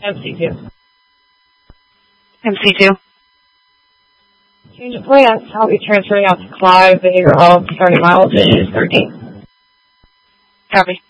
MC2. MC2. Change of plans. I'll be transferring out to Clive, Behavioral Health, 30 miles, and 13. Copy.